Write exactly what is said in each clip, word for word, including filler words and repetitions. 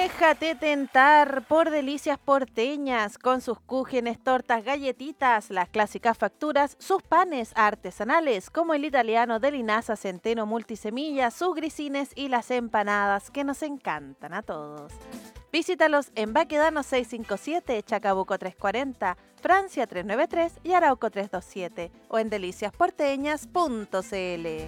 Déjate tentar por delicias porteñas, con sus cúgenes, tortas, galletitas, las clásicas facturas, sus panes artesanales, como el italiano de linaza, centeno, multisemilla, sus grisines y las empanadas que nos encantan a todos. Visítalos en Baquedano seiscientos cincuenta y siete, Chacabuco trescientos cuarenta, Francia trescientos noventa y tres y Arauco trescientos veintisiete o en delicias porteñas punto c l.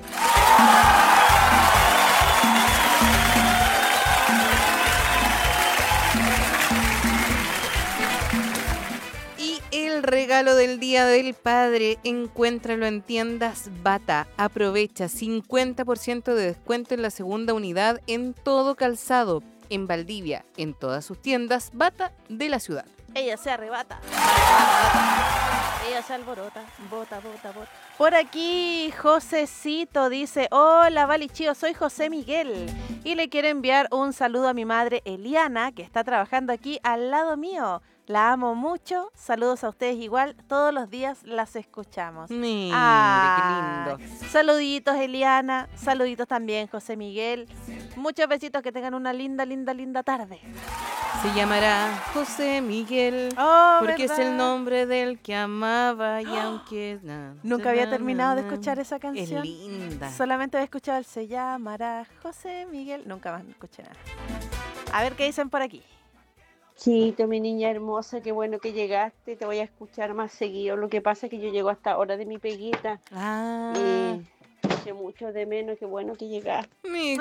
El regalo del Día del Padre, encuéntralo en tiendas Bata. Aprovecha cincuenta por ciento de descuento en la segunda unidad en todo calzado. En Valdivia, en todas sus tiendas Bata de la ciudad. Ella se arrebata. Ella se alborota. Bota, bota, bota. Por aquí, Josecito dice: hola, Vali Chío, soy José Miguel. Y le quiero enviar un saludo a mi madre Eliana, que está trabajando aquí al lado mío. La amo mucho. Saludos a ustedes igual. Todos los días las escuchamos. Mire, ah, qué lindo. Saluditos, Eliana. Saluditos también, José Miguel. Muchos besitos, que tengan una linda, linda, linda tarde. Se llamará José Miguel, oh, porque ¿verdad? es el nombre del que amaba y aunque... No, Nunca había terminado de escuchar esa canción. Es linda. Solamente había escuchado el Se llamará José Miguel. Nunca más escuché nada. A ver qué dicen por aquí. Chito, mi niña hermosa, qué bueno que llegaste, te voy a escuchar más seguido. Lo que pasa es que yo llego hasta ahora de mi peguita. Ah. Y eché mucho de menos, qué bueno que llegaste. Mi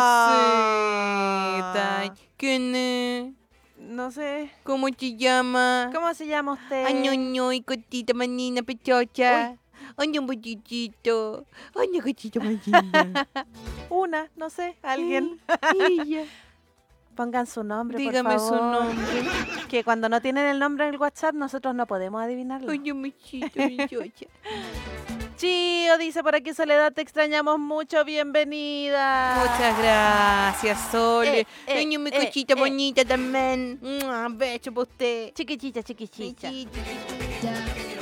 Ah. cosita. ¿Quién es? No sé. ¿Cómo te llama? ¿Cómo se llama usted? Ay, ñoño, y cotita, manina, pechocha. Ay, un bochichito. Ay, una cotita, manina. Una, no sé, alguien. Ella. Pongan su nombre, Dígame por favor. su nombre. Que cuando no tienen el nombre en el WhatsApp, nosotros no podemos adivinarlo. Ay, un bichito, pechocha. Chío, dice por aquí Soledad, te extrañamos mucho, bienvenida. Muchas gracias, Sole. Eh, eh, Ay, mi eh, cochita eh. bonita también. Un beso para usted. Chiquichicha, chiquichicha. Chiquita, chiquita.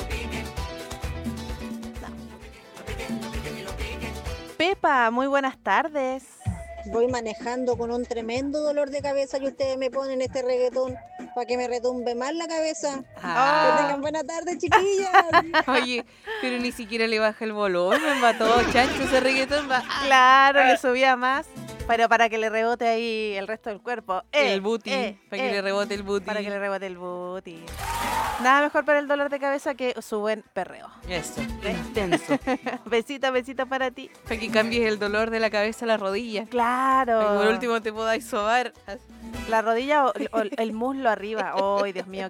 Pepa, muy buenas tardes. Voy manejando con un tremendo dolor de cabeza y ustedes me ponen este reggaetón para que me retumbe más la cabeza. Ah. Que tengan buena tarde, chiquillas. Oye, pero ni siquiera le baja el volumen, va todo chancho ese reggaetón, va. Claro, le subía más, pero para que le rebote ahí el resto del cuerpo. Eh, el booty, eh, para que eh, le rebote el booty. Para que le rebote el booty. Nada mejor para el dolor de cabeza que su buen perreo. Eso, intenso. Besito, besito para ti. Para que cambies el dolor de la cabeza a la rodilla. Claro. Para que por último te podáis sobar. La rodilla o, o el muslo arriba. ¡Ay, Dios mío!